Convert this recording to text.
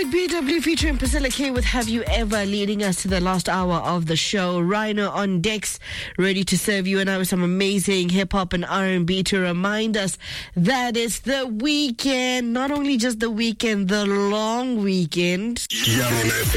BW featuring Priscilla K with Have You Ever, leading us to the last hour of the show. Rhino on decks, ready to serve you and I with some amazing hip-hop and R&B to remind us that it's the weekend. Not only just the weekend, the long weekend.